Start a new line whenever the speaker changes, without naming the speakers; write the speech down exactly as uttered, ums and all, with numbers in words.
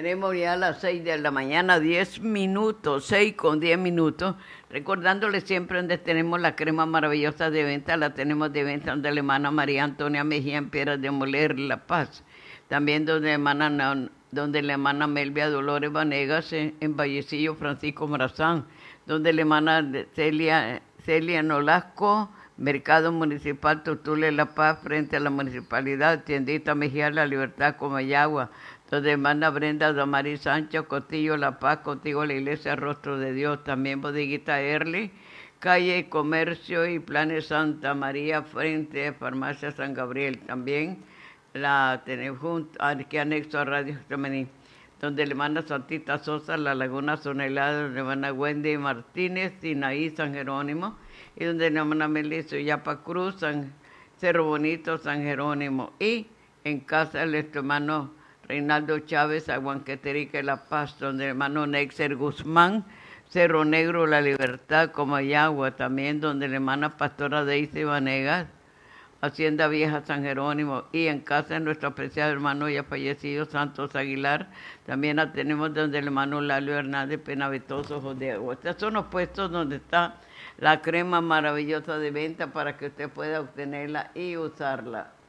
Tenemos ya las seis de la mañana, diez minutos, seis con diez minutos. Recordándole siempre donde tenemos la crema maravillosa de venta, la tenemos de venta donde la hermana María Antonia Mejía en Piedras de Moler, La Paz. También donde la hermana, donde la hermana Melvia Dolores Vanegas en, en Vallecillo Francisco Morazán, donde la hermana Celia, Celia Nolasco, Mercado Municipal Tutule La Paz, frente a la municipalidad, Tiendita Mejía La Libertad, Comayagua, donde hermana Brenda Damari Sánchez, Cotillo La Paz, contigo la Iglesia Rostro de Dios, también Bodeguita Erli, calle Comercio y Planes Santa María, frente a Farmacia San Gabriel, también la tenemos junto, aquí anexo a Radio Femení, donde la hermana Santita Sosa, La Laguna Sonelada, donde la hermana Wendy Martínez, Sinaí San Jerónimo, y donde la hermana Melissa Yapa Cruz, San, Cerro Bonito, San Jerónimo, y en casa del hermano Reinaldo Chávez, Aguanqueterica La Paz, donde el hermano Nexer Guzmán, Cerro Negro, La Libertad, Comayagua, también donde la hermana Pastora Daisy Vanegas, Hacienda Vieja San Jerónimo, y en casa de nuestro apreciado hermano ya fallecido Santos Aguilar, también la tenemos donde el hermano Lalo Hernández Penavetoso, Ojos de Agua. Estos son los puestos donde está la crema maravillosa de venta para que usted pueda obtenerla y usarla.